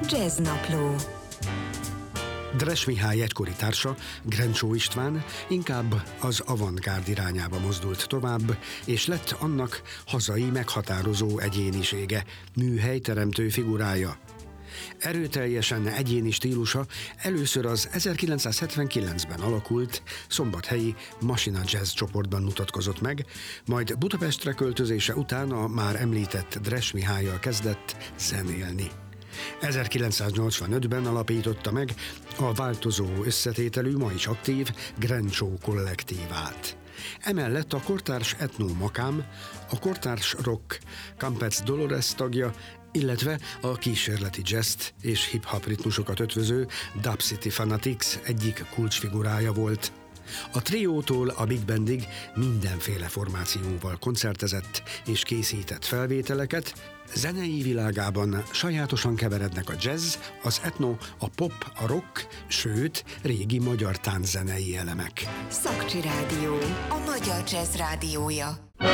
Jazznapló. Dres Mihály egykori társa, Grencsó István inkább az avantgárd irányába mozdult tovább, és lett annak hazai meghatározó egyénisége, műhelyteremtő figurája. Erőteljesen egyéni stílusa először az 1979-ben alakult szombathelyi Masina Jazz csoportban mutatkozott meg, majd Budapestre költözése után a már említett Dres Mihállyal kezdett zenélni. 1985-ben alapította meg a változó összetételű, ma is aktív Grencsó kollektívát. Emellett a kortárs etno makám, a kortárs rock Campets Dolores tagja, illetve a kísérleti jazzt és hip-hop ritmusokat ötvöző Dub City Fanatics egyik kulcsfigurája volt. A triótól a big bandig mindenféle formációval koncertezett és készített felvételeket, zenei világában sajátosan keverednek a jazz, az etno, a pop, a rock, sőt, régi magyar tánczenei elemek. Szakcsi Rádió, a magyar jazz rádiója.